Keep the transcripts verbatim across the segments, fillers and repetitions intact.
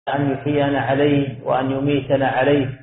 أن يحيينا عليه وأن يميتنا عليه.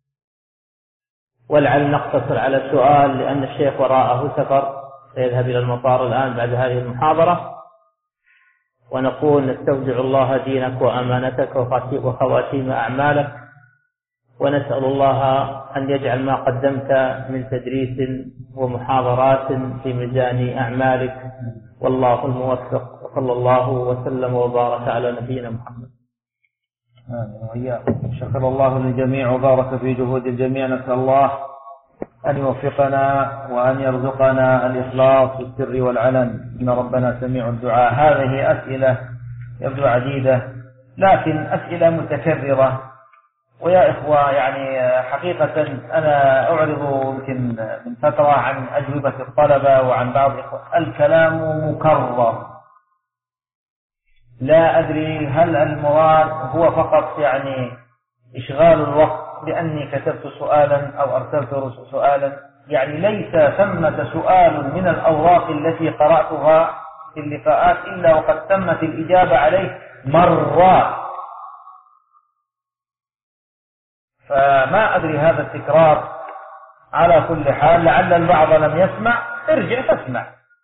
ولعل نقتصر على السؤال لأن الشيخ وراءه سفر سيذهب إلى المطار الآن بعد هذه المحاضرة. ونقول نستودع الله دينك وأمانتك وخواتيم أعمالك، ونسأل الله أن يجعل ما قدمت من تدريس ومحاضرات في ميزان أعمالك، والله الموفق. وصلى الله وسلم وبارك على نبينا محمد. وإياكم. شكر الله للجميع وبارك في جهود الجميع. نسأل الله أن يوفقنا وأن يرزقنا الإخلاص في السر والعلن، إن ربنا سميع الدعاء. هذه أسئلة يبدو عديدة لكن أسئلة متكررة. ويا إخوة يعني حقيقة أنا أعرض يمكن من فترة عن أجوبة الطلبة وعن بعض الإخوة، الكلام مكرر. لا أدري هل المراد هو فقط يعني إشغال الوقت بأني كتبت سؤالا أو أرسلت سؤالا، يعني ليس ثمة سؤال من الأوراق التي قرأتها في اللقاءات إلا وقد تمت الإجابة عليه مرات. فما أدري هذا التكرار. على كل حال لعل البعض لم يسمع، ارجع فاسمع.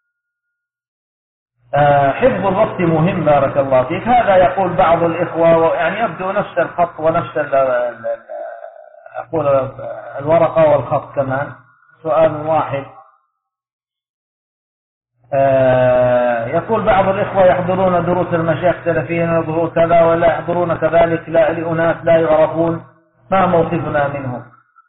حفظ الوقت مهم بارك الله فيك. هذا يقول بعض الإخوة يعني يبدو نفس الخط ونفس أقول الورقة والخط كمان، سؤال واحد. يقول بعض الإخوة يحضرون دروس المشايخ السلفيين يحضرون كذا ولا يحضرون كذلك لا لأناس لا يعرفون، ما موقفنا منهم؟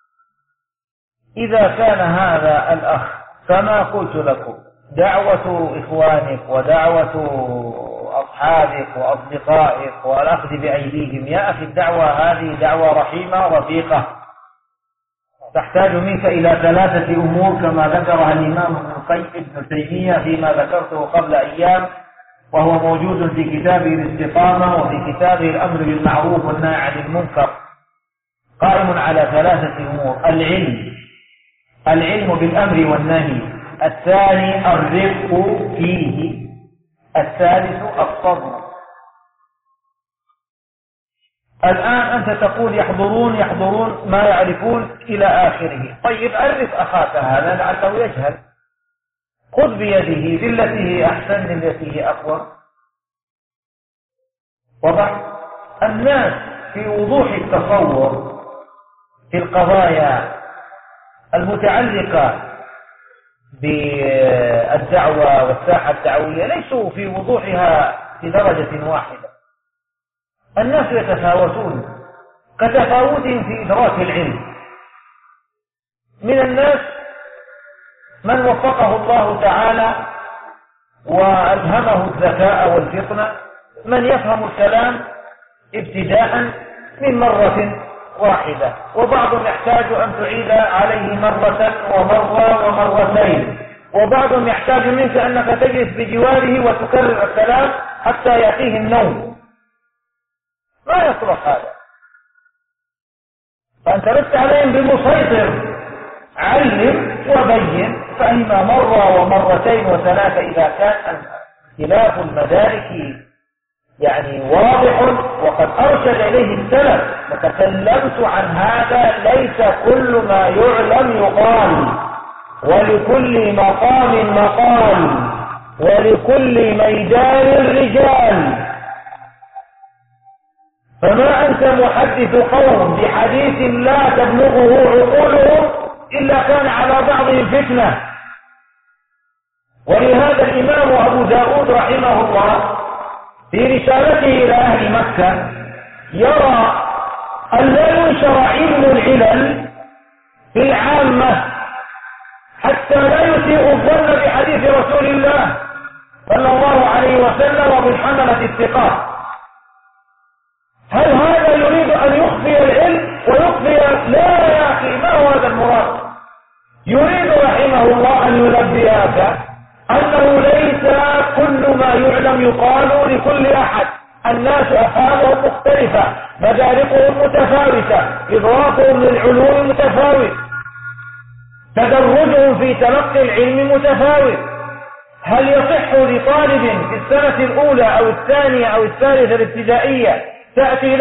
إذا كان هذا الأخ كما قلت لكم دعوة إخوانك ودعوة أصحابك وأصدقائك والأخذ بأيديهم، يا أخي الدعوة هذه دعوة رحيمة رفيقة تحتاج منك إلى ثلاثة أمور كما ذكرها الإمام ابن تيمية فيما ذكرته قبل أيام، وهو موجود في كتابه الاستقامة وفي كتابه الأمر بالمعروف والنهي عن المنكر. قائم على ثلاثة أمور: العلم العلم بالأمر والنهي، الثاني الرفق فيه، الثالث الصبر. الآن أنت تقول يحضرون يحضرون ما يعرفون إلى آخره. طيب عرف أخاك هذا لعله يجهل، خذ بيده بالتي هي أحسن بالتي هي أقوى. وضع الناس في وضوح التصور في القضايا المتعلقة بالدعوة والساحة الدعوية ليسوا في وضوحها في درجة واحدة. الناس يتفاوتون كتفاوتهم في إدراك العلم. من الناس من وفقه الله تعالى وألهمه الذكاء والفطنة، من يفهم الكلام ابتداء من مرة واحدة، وبعضهم يحتاج أن تعيد عليه مرة ومرة ومرتين، وبعضهم يحتاج منك أنك تجلس بجواره وتكرر الكلام حتى يأتيه النوم. ما يصلح هذا. فأنت لست عليهم بمسيطر، علم وبين، فإما مرة ومرتين وثلاثة إذا كان اختلاف المدارك يعني واضح وقد أرشد إليه السلف. وتكلمت عن هذا، ليس كل ما يعلم يقال، ولكل مقام مقال، ولكل ميدان رجال. فما أنت محدث قوم بحديث لا تبلغه عقولهم إلا كان على بعضهم فتنة. ولهذا الإمام أبو داود رحمه الله في رسالته إلى أهل مكة يرى أن لا ينشر علم العلل في العامة حتى لا يسيء الظن بحديث رسول الله صلى الله عليه وسلم وبالحملة الثقات. هل هذا يريد أن يخفي العلم ويخفي؟ لا يا أخي، ما هو هذا المراد. يريد رحمه الله أن ينبهك أنه ليس كل ما يعلم يقال لكل أحد. الناس أفهامهم مختلفة، مداركهم متفاوتة، إضافهم للعلوم متفاوت، تدرجهم في تلقي العلم متفاوت. هل يصح لطالب في السنة الأولى أو الثانية أو الثالثة الابتدائية تأتي